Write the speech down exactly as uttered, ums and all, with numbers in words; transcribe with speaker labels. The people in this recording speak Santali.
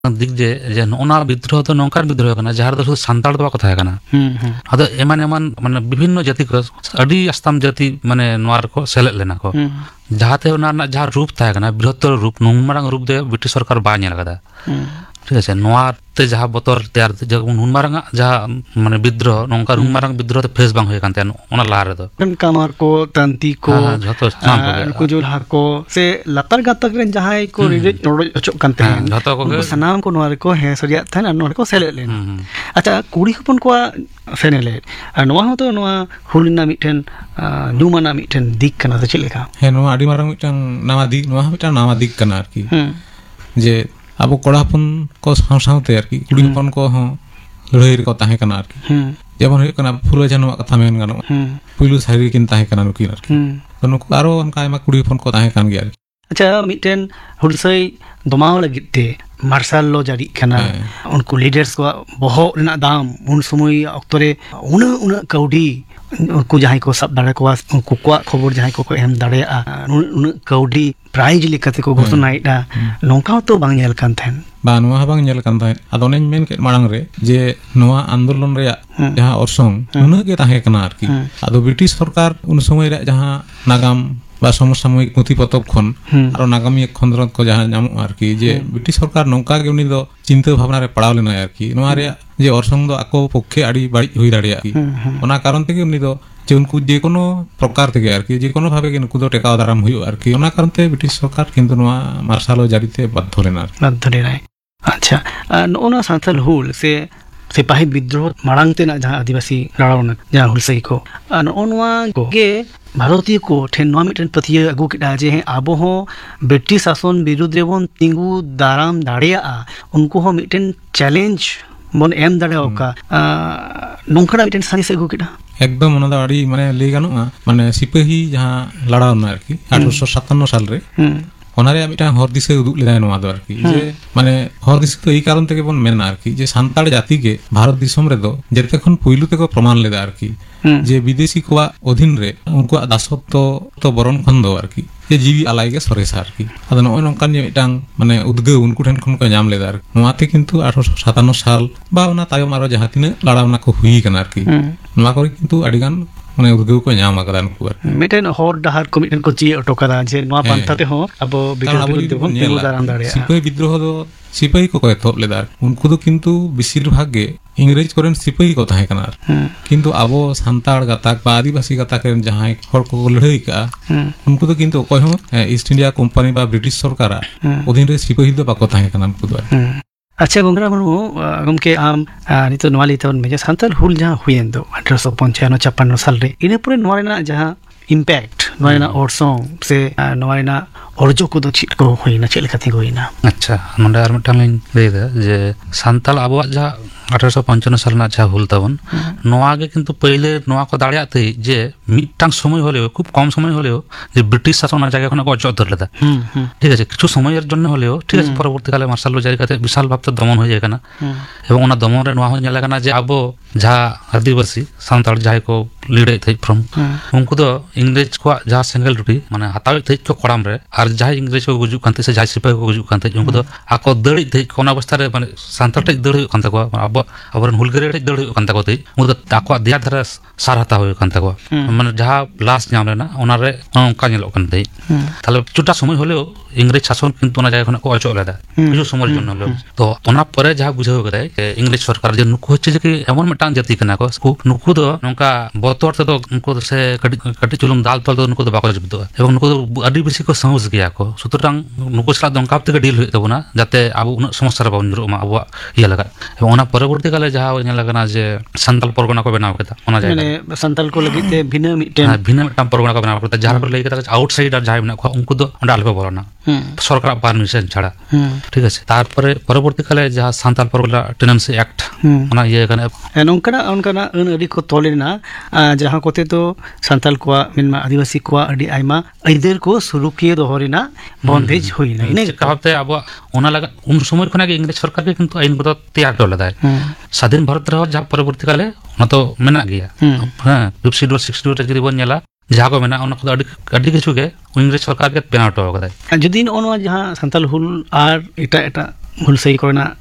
Speaker 1: ᱫᱤᱠ ᱡᱮ ᱡᱮ ᱱᱚᱜᱼᱚᱱᱟ ᱵᱤᱫᱽᱫᱨᱳᱦ ᱫᱚ ᱱᱚᱝᱠᱟᱱ ᱵᱤᱫᱽᱫᱨᱳᱦ ᱠᱟᱱᱟ ᱡᱟᱦᱟᱸ ᱨᱮᱫᱚ ᱥᱩᱫᱷᱩ ᱥᱟᱱᱛᱟᱲ ᱫᱚ ᱵᱟᱠᱚ ᱛᱟᱦᱮᱸ ᱠᱟᱱᱟ, ᱟᱫᱚ ᱮᱢᱟᱱ ᱮᱢᱟᱱ ᱢᱟᱱᱮ ᱵᱤᱵᱷᱤᱱᱱᱚ ᱡᱟᱹᱛᱤ ᱠᱚ ᱟᱹᱰᱤ ᱟᱥᱛᱟᱢ ᱡᱟᱹᱛᱤ ᱢᱟᱱᱮ ᱱᱚᱣᱟ ᱨᱮᱠᱚ ᱥᱮᱞᱮᱫ ᱞᱮᱱᱟ ᱠᱚ, ᱡᱟᱦᱟᱸᱛᱮ ᱚᱱᱟ ᱨᱮᱱᱟᱜ ᱡᱟᱦᱟᱸ ᱨᱩᱯ ᱛᱟᱦᱮᱸ ᱠᱟᱱᱟ ᱵᱨᱤᱦᱚᱛᱛᱚᱨ ᱨᱩᱯ ᱱᱩᱱ ᱢᱟᱨᱟᱝ ᱨᱩᱯ ᱫᱚ ᱵᱨᱤᱴᱤশ ᱥᱚᱨᱠᱟর ᱵᱟᱭ ᱧᱮᱞ ᱟᱠᱟᱫᱟ, ᱴᱷᱤᱠ আছে, ᱱᱚᱣᱟ ᱛᱮ ᱡᱟᱦᱟᱸ ᱵᱚᱛᱚᱨ ᱛᱮᱭᱟᱨ ᱱᱩᱱ ᱢᱟᱨᱟᱝᱟᱜ ᱡᱟᱦᱟᱸ ᱢᱟᱱᱮ ᱵᱤᱫᱽᱫᱨᱳᱦ ᱱᱚᱝᱠᱟ ᱱᱩᱱ ᱢᱟᱨᱟᱝ ᱵᱤᱫᱽᱫᱨᱳᱦ ᱫᱚ ᱯᱷᱮᱥ ᱵᱟᱝ ᱦᱩᱭ ᱟᱠᱟᱱ ᱛᱟᱦᱮᱸᱱ ᱚᱱᱟ ᱞᱟᱦᱟ ᱨᱮᱫᱚ,
Speaker 2: ᱠᱟᱢᱟᱨ ᱠᱚ ᱛᱟᱱᱛᱤ ᱠᱚ
Speaker 1: ᱡᱷᱚᱛᱚ ᱥᱟᱱᱟᱢ ᱠᱚᱜᱮ
Speaker 2: ᱱᱩᱠᱩ ᱡᱳᱞᱦᱟ ᱠᱚ ᱥᱮ ᱞᱟᱛᱟᱨ ᱜᱟᱛᱟᱠ ᱨᱮᱱ ᱡᱟᱦᱟᱸᱭ ᱠᱚ ᱨᱤᱰᱤᱡ ᱨᱚᱰᱚᱡ ᱚᱪᱚᱜ ᱠᱟᱱ ᱛᱟᱦᱮᱸᱱ ᱩᱱᱠᱩ ᱥᱟᱱᱟᱢ ᱠᱚ ᱱᱚᱣᱟ ᱨᱮᱠᱚ ᱦᱮᱸ ᱥᱟᱹᱨᱤᱭᱟᱜ ᱛᱟᱦᱮᱸᱱ ᱟᱨ ᱱᱚᱣᱟ ᱨᱮᱠᱚ ᱥᱮᱞᱮᱫ ᱞᱮᱱᱟ᱾ ᱟᱪᱪᱷᱟ, ᱠᱩᱲᱤ ᱦᱚᱯᱚᱱ ᱠᱚᱣᱟᱜ ᱥᱮᱱᱮᱞᱮᱫ ᱟᱨ ᱱᱚᱣᱟ ᱦᱚᱸᱛᱚ ᱱᱚᱣᱟ ᱦᱩᱞ ᱨᱮᱱᱟᱜ ᱢᱤᱫᱴᱮᱱ ᱧᱩᱢᱟᱱᱟᱜ ᱢᱤᱫᱴᱮᱱ ᱫᱤᱠ ᱠᱟᱱᱟ ᱥᱮ ᱪᱮᱫ ᱞᱮᱠᱟ?
Speaker 3: ᱦᱮᱸ, ᱱᱚᱣᱟ ᱟᱹᱰᱤ ᱢᱟᱨᱟᱝ ᱢᱤᱫᱴᱟᱝ ᱱᱟᱣᱟ ᱫᱤᱠ, ᱱᱚᱣᱟ ᱦᱚᱸ ᱢᱤᱫᱴᱟᱝ ᱱᱟᱣᱟ ᱫᱤᱠ ᱠᱟᱱᱟ ᱟᱨᱠᱤ, ᱡᱮ ᱟᱵᱚ ᱠᱚᱲᱟ ᱦᱚᱯᱚᱱ ᱠᱚ ᱥᱟᱶ ᱥᱟᱶᱛᱮ ᱟᱨᱠि ᱠᱩᱲᱤ ᱦᱚᱯᱚᱱ ᱠᱚᱦᱚᱸ ᱞᱟᱹᱲᱦᱟᱹᱭ ᱨᱮᱠᱚ ᱛᱟᱦᱮᱸ ᱠᱟᱱᱟ ᱟᱨᱠᱤ, ᱡᱮᱢᱚᱱ ᱦᱩᱭᱩᱜ ᱠᱟᱱᱟ ᱯᱷᱩᱞᱳ ᱡᱷᱟᱱᱚᱣᱟᱜ ᱠᱟᱛᱷᱟ ᱢᱮᱱ ᱜᱟᱱᱚᱜᱼᱟ, ᱯᱩᱭᱞᱩ ᱥᱟᱹᱨᱤ ᱠᱤᱱ ᱛᱟᱦᱮᱸ ᱠᱟᱱᱟ ᱱᱩᱠᱤᱱ ᱟᱨᱠᱤ, ᱛᱚ ᱱᱩᱠᱩ ᱟᱨᱚ ᱚᱱᱠᱟ ᱟᱭᱢᱟ ᱠᱩᱲᱤ ᱦᱚᱯᱚᱱ ᱠᱚ ᱛᱟᱦᱮᱸ ᱠᱟᱱ ᱜᱮᱭᱟ ᱟᱨᱠᱤ᱾
Speaker 2: ᱟᱪᱪᱷᱟ, ᱢᱤᱫᱴᱮᱱ ᱦᱩᱞᱥᱟᱹᱭ ᱫᱚᱢᱟᱣ ᱞᱟᱹᱜᱤᱫ ᱛᱮ ᱢᱟর্শাল ᱞᱚ ᱡᱟᱹᱨᱤᱜ ᱠᱟᱱᱟ, ᱩᱱᱠᱩ ᱞᱤᱰᱟর্স ᱠᱚᱣᱟᱜ ᱵᱚᱦᱚᱜ ᱨᱮᱱᱟᱜ ᱫᱟᱢ ᱩᱱ ᱥᱚᱢᱚᱭ ᱚᱠᱛᱚ ᱨᱮ ᱩᱱᱟᱹᱜ ᱩᱱᱟᱹᱜ ᱠᱟᱹᱣᱰᱤ, ᱩᱱᱠᱩ ᱡᱟᱦᱟᱸᱭ ᱠᱚ ᱥᱟᱵ ᱫᱟᱲᱮ ᱠᱚᱣᱟ ᱩᱱᱠᱩ ᱠᱚᱣᱟᱜ ᱠᱷᱚᱵᱚᱨ ᱡᱟᱦᱟᱸᱭ ᱠᱚᱠᱚ ᱮᱢ ᱫᱟᱲᱮᱭᱟᱜᱼᱟ, ᱩᱱᱟᱹᱜ ᱠᱟᱹᱣᱰᱤ ᱯᱨᱟᱭᱤᱡᱽ ᱞᱮᱠᱟᱛᱮᱠᱚ ᱜᱷᱳᱥᱚᱱᱟᱭᱮᱫᱼᱟ, ᱱᱚᱝᱠᱟ ᱦᱚᱸᱛᱚ ᱵᱟᱝ ᱧᱮᱞ ᱠᱟᱱ ᱛᱟᱦᱮᱸᱱ?
Speaker 3: ᱵᱟ, ᱱᱚᱣᱟ ᱦᱚᱸ ᱵᱟᱝ ᱧᱮᱞ ᱠᱟᱱ ᱛᱟᱦᱮᱸᱫ᱾ ᱟᱫᱚ ᱚᱱᱮᱧ ᱢᱮᱱ ᱠᱮᱫ ᱢᱟᱲᱟᱝ ᱨᱮ ᱡᱮ ᱱᱚᱣᱟ ᱟᱱᱫᱳᱞᱚᱱ ᱨᱮᱭᱟᱜ ᱡᱟᱦᱟᱸ ᱚᱨᱥᱚᱝ ᱩᱱᱟᱹᱜ ᱜᱮ ᱛᱟᱦᱮᱸ ᱠᱟᱱᱟ ᱟᱨᱠᱤ, ᱟᱫᱚ ᱵᱨᱤᱴᱤশ ᱥᱚᱨᱠᱟর ᱩᱱ ᱥᱚᱢᱚᱭ ᱨᱮᱭᱟᱜ ᱡᱟᱦᱟᱸ ᱱᱟᱜᱟᱢ বা সমসাময়িক পুঁথি পতব ᱠᱷᱚᱱ ᱟᱨᱚ ᱱᱟᱜᱟᱢᱤᱭᱟᱹ ᱠᱷᱚᱸᱫᱽᱨᱚᱸᱫᱽ ᱠᱚ ᱡᱟᱦᱟᱸ ᱧᱟᱢᱚᱜᱼᱟ ᱟᱨᱠᱤ, ᱡᱮ ᱵᱨᱤᱴᱤশ ᱥᱚᱨᱠᱟর ᱱᱚᱝᱠᱟ ᱜᱮ ᱩᱱᱤ ᱫᱚ ᱪᱤᱱᱛᱟᱹ ᱵᱷᱟᱵᱽᱱᱟ ᱨᱮ ᱯᱟᱲᱟᱣ ᱞᱮᱱᱟᱭ ᱟᱨᱠᱤ, ᱱᱚᱣᱟ ᱨᱮᱭᱟᱜ ᱡᱮ ᱚᱨᱥᱚᱝ ᱫᱚ ᱟᱠᱚ ᱯᱚᱠᱠᱷᱮ ᱟᱹᱰᱤ ᱵᱟᱹᱲᱤᱡ ᱦᱩᱭ ᱫᱟᱲᱮᱭᱟᱜᱼᱟ, ᱚᱱᱟ ᱠᱟᱨᱚᱱ ᱛᱮᱜᱮ ᱩᱱᱤ ᱫᱚ যে উনকু যে কোনো প্রকার থেকে আর কি যে কোনো ভাবে নুকু দো টেকাও দারাম হুয়ুᱜ আর কি, ᱚᱱᱟ কারণতে ব্রিটিশ সরকার কিন্তু নোয়া মার্শাল ল জারিতে বাধ্য লেনা
Speaker 2: বাধ্য লেনায়। আচ্ছা, ᱱᱚᱜᱼᱚ ᱱᱚᱣᱟ ᱥᱟᱱᱛᱟᱲ ᱦᱩᱞ ᱥᱮ ᱥᱤᱯᱟᱦᱤ ᱵᱤᱫᱽᱫᱨᱳᱦ ᱢᱟᱲᱟᱝ ᱛᱮᱱᱟᱜ ᱡᱟᱦᱟᱸ ᱟᱹᱫᱤᱵᱟᱹᱥᱤ ᱞᱟᱲᱟᱣᱱᱟ ᱡᱟᱦᱟᱸ ᱦᱩᱞᱥᱟᱹᱭ ᱠᱚ, ᱱᱚᱜᱼᱚ ᱱᱚᱣᱟ ᱜᱮ ᱵᱷᱟᱨᱚᱛᱤᱭᱟᱹ ᱠᱚ ᱴᱷᱮᱱ ᱱᱚᱣᱟ ᱢᱤᱫᱴᱮᱱ ᱯᱟᱹᱛᱭᱟᱹᱣ ᱟᱹᱜᱩ ᱠᱮᱫᱟ ᱡᱮ ᱦᱮᱸ ᱟᱵᱚ ᱦᱚᱸ ᱵᱨᱤᱴᱤশ ᱥᱟᱥᱚᱱ ᱵᱤᱨᱩᱫᱽ ᱨᱮᱵᱚᱱ ᱛᱤᱸᱜᱩ ᱫᱟᱨᱟᱢ ᱫᱟᱲᱮᱭᱟᱜᱼᱟ, ᱩᱱᱠᱩ ᱦᱚᱸ ᱢᱤᱫᱴᱮᱱ ᱪᱮᱞᱮᱧᱡᱽ ᱵᱚᱱ ᱮᱢ ᱫᱟᱲᱮᱭᱟᱠᱚᱣᱟ, ᱱᱚᱝᱠᱟᱱᱟᱜ ᱢᱤᱫᱴᱮᱱ ᱥᱟᱸᱫᱮᱥ ᱟᱹᱜᱩ ᱠᱮᱫᱟ।
Speaker 3: একদম ᱚᱱᱟ ᱫᱚ ᱟᱹᱰᱤ ᱢᱟᱱᱮ ᱞᱟᱹᱭ ᱜᱟᱱᱚᱜᱼᱟ ᱢᱟᱱᱮ ᱥᱤᱯᱟᱹᱦᱤ ᱡᱟᱦᱟᱸ ᱞᱟᱲᱟᱣᱱᱟ ᱟᱨᱠᱤ আঠারোশো সাতান্ন সাল ᱨᱮ, ᱚᱱᱟ ᱨᱮᱭᱟᱜ ᱢᱤᱫᱴᱟᱝ ᱦᱚᱨ ᱫᱤᱥᱟᱹ ᱩᱫᱩᱜ ᱞᱮᱫᱟᱭ ᱱᱚᱣᱟ ᱫᱚ ᱟᱨᱠᱤ, ᱡᱮ ᱢᱟᱱᱮ ᱦᱚᱨ ᱫᱤᱥᱟᱹ ᱫᱚ ᱮᱭ ᱠᱟᱨᱚᱱ ᱛᱮᱜᱮ ᱵᱚᱱ ᱢᱮᱱᱟ ᱟᱨᱠᱤ ᱡᱮ ᱥᱟᱱᱛᱟᱲ ᱡᱟᱹᱛᱤ ᱜᱮ ᱵᱷᱟᱨᱚᱛ ᱫᱤᱥᱚᱢ ᱨᱮᱫᱚ ᱡᱮᱛᱮ ᱠᱷᱚᱱ ᱯᱩᱭᱞᱩ ᱛᱮᱠᱚ ᱯᱨᱚᱢᱟᱱ ᱞᱮᱫᱟ ᱟᱨᱠᱤ, ᱡᱮ ᱵᱤᱫᱮশি ᱠᱚᱣᱟᱜ ᱚধীন ᱨᱮ ᱩᱱᱠᱩᱣᱟᱜ ᱫᱟᱥᱚᱛᱛᱚ ᱛᱚ ᱵᱚᱨᱚᱱ ᱠᱷᱚᱱ ᱫᱚ ᱟᱨᱠᱤ ᱡᱮ ᱡᱤᱣᱤ ᱟᱞᱟᱭ ᱜᱮ ᱥᱚᱨᱮᱥᱟ ᱟᱨᱠᱤ। ᱟᱫᱚ ᱱᱚᱜᱼᱚᱭ ᱱᱚᱝᱠᱟᱱ ᱡᱮ ᱢᱤᱫᱴᱟᱝ ᱢᱟᱱᱮ ᱩᱫᱽᱜᱟᱹᱣ ᱩᱱᱠᱩ ᱴᱷᱮᱱ ᱠᱷᱚᱱ ᱠᱚ ᱧᱟᱢ ᱞᱮᱫᱟ ᱟᱨᱠᱤ, ᱱᱚᱣᱟᱛᱮ ᱠᱤᱱᱛᱩ ᱟঠারোশো সাতান্ন সাল বা ᱚᱱᱟ ᱛᱟᱭᱚᱢ ᱟᱨᱚ ᱡᱟᱦᱟᱸ ᱛᱤᱱᱟᱹᱜ ᱞᱟᱲᱟᱣᱱᱟ ᱠᱚ ᱦᱩᱭ ᱠᱟᱱᱟ ᱟᱨᱠᱤ, ᱱᱚᱣᱟ ᱠᱚᱨᱮ ᱠᱤᱱᱛᱩ ᱟᱹᱰᱤᱜᱟᱱ ᱢᱟᱱᱮ ᱩᱫᱽᱜᱟᱹᱣ ᱠᱚ ᱧᱟᱢ ᱟᱠᱟᱫᱟ ᱱᱩᱠᱩ ᱟᱨᱠᱤ,
Speaker 2: ᱢᱤᱫᱴᱮᱱ ᱦᱚᱨ ᱰᱟᱦᱟᱨ ᱠᱚ ᱢᱤᱫᱴᱮᱱ ᱠᱚ ᱪᱤᱭᱟᱹ ᱚᱴᱚ ᱠᱟᱫᱟ ᱡᱮ ᱱᱚᱣᱟ ᱯᱟᱱᱛᱷᱟ ᱛᱮᱦᱚᱸ ᱟᱵᱚ ᱵᱨᱤᱴᱤশ ᱵᱤᱨᱩᱫᱽ ᱛᱮᱵᱚᱱ ᱛᱤᱸᱜᱩ ᱫᱟᱨᱟᱢ ᱫᱟᱲᱮᱭᱟᱜᱼᱟ।
Speaker 3: সিপাহী বিদ্রোহ ᱫᱚ সিপাহী ᱠᱚᱠᱚ ᱮᱛᱚᱦᱚᱵ ᱞᱮᱫᱟ, ᱩᱱᱠᱩ ᱫᱚ ᱠᱤᱱᱛᱩ ᱵᱮᱥᱤᱨ ᱵᱷᱟᱜᱽ ᱜᱮ ইংরেজ করেন সিপাহী ko tahe kana, কিন্তু abo santar gatak ba adibasi gatak ren jahay hor ko লড়াই ka unku do কিন্তু অকয় হন ইস্ট ইন্ডিয়া কোম্পানি বা ব্রিটিশ সরকার অধীন রে সিপাহী do bako tahe kana unku do।
Speaker 2: अच्छा गोंगरा मनु गमके आम नितो नोवा लितवन में सानताल हुल जहां हुयेन दो अठारह सौ पचानवे छप्पन साल रे इने पुरे नोवा रेना जहां इम्पैक्ट नोवा रेना ओरसों से नोवा Raina orjo ko do chit ko hoina chele kati hoina।
Speaker 1: अच्छा, नोंडे आर मिटांग लिंग लेदा जे सानताल आबोआ जहां अठारह सौ पचानवे साल ना जहां हुल ताबन नोवा गे किंतु पहिले नोवा को दाड़िया ते जे मिटांग समय हलेओ खूब कम समय हलेओ जे ब्रिटिश शासन জায়গা খনে को অচর ধরে লেদা, ঠিক আছে, কিছু সময়ের জন্য হলেও ঠিক আছে, পরবর্তীকালে মার্শাল ল জারি কাতে বিশাল ভাবতে দমন হয়ে যায় কানা, এবং ওনা দমন রে নোয়া হয়ে নেলা কানা যে আবো যা আদিবাসী সান্তাল যাই को लीडे थे फ्रॉम उनको दो इंग्रेज को जहां सिंगल ड्यूटी माने हतावे थे को कोड़ाम रे और जहां इंग्रेज को गुजु कांते से जहां सिपाही को गुजु कांते उनको दो आको दड़ी थे कोना अवस्था रे माने सान्ताल टे दड़ी कांते को अब अबरन हुलगरे टे दड़ी कांते को थे उनको आको दिया धरे सारहता हो कांते को माने जहां लास्ट नाम रे ना ओना रे ओनका नेलो कांते ताले चुटा समय हलेओ इंग्रेज शासन किंतु ओना जायगा खना को अचो लेदा किछु समय जन हलेओ तो ओना परे जहां बुझाव गदाय के इंग्लिश सरकार जे नुकु होचे जे कि एमन मिटांग जाति कना को नुकु दो नोंका बतौर से तो उनको से कटी चुलुंग दाल तल तो उनको तो बाको जबदो एवं नुको आदि बेसी को समझ गया को सुतरां नुको सला दंकाप ते डील होय तबना जाते आबो उन समस्या रे बाबन जुरुमा आबो इया लगा एवं ओना परवर्ती काले जहां ने लगना जे संताल परगना को बनाव केता ओना जाय
Speaker 2: माने संताल को लगिते भिन्न मिटेन
Speaker 1: भिन्न मिटांग परगना को बनाव केता जहां पर लई केता आउटसाइडर जाय बना को उनको दो ओंडा आलबे बोलना सरकार परमिशन छाड़ा, ठीक है, तारपरे परवर्ती काले जहां संताल परगना टेनेंसी एक्ट ओना इया कने
Speaker 2: नोंकना ओनकना अन अडी को तोलेना जहां कोते तो संताल को मिनमा आदिवासी को अडी आइमा आइदेर को सुरुकिए दोहरिना बंदेज होइना इने
Speaker 1: कहते अब ओना लगा उन समय खना के इंग्लिश सरकार के किंतु आइन को तैयार कर लेदा स्वाधीन भारत रे जहां परवर्ती काले ओना तो मेना गया हां फिफ्टी डॉट सिक्सटी रे जदी बन नेला जहां को मेना ओना को अडी अडी किछु के इंग्लिश सरकार के पेनाटो होगा जदी ओना जहां संताल हुल आर एटा एटा
Speaker 2: ᱦᱩᱞᱥᱟᱹᱭ ᱠᱚᱨᱮᱱᱟᱜ